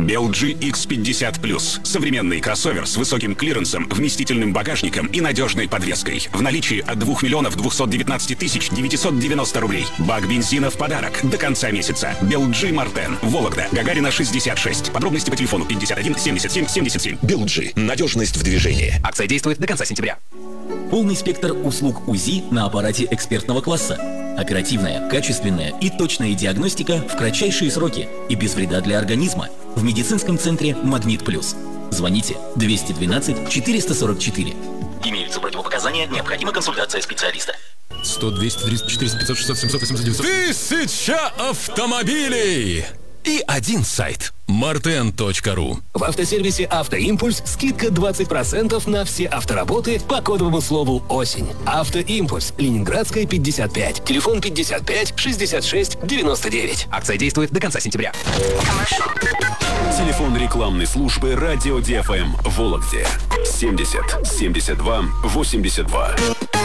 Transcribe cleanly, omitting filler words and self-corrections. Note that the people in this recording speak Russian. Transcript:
BLG X50+. Современный кроссовер с высоким клиренсом, вместительным багажником и надежной подвеской. В наличии от 2 219 990 рублей. Бак бензина в подарок до конца месяца. BLG Мартен. Вологда. Гагарина 66. Подробности по телефону 51 77 77. BLG. Надежность в движении. Акция действует до конца сентября. Полный спектр услуг УЗИ на аппарате экспертного класса. Оперативная, качественная и точная диагностика в кратчайшие сроки и без вреда для организма. В медицинском центре «Магнит Плюс». Звоните 212 444. Имеются противопоказания, необходима консультация специалиста. 100, 200, 300, 400, 500, 600, 700, 800, 900. 1000 автомобилей! И один сайт – marten.ru. В автосервисе «Автоимпульс» скидка 20% на все автоработы по кодовому слову «Осень». «Автоимпульс», Ленинградская, 55. Телефон 55 66 99. Акция действует до конца сентября. Телефон рекламной службы «Радио ДФМ» в Вологде. 70 72 82.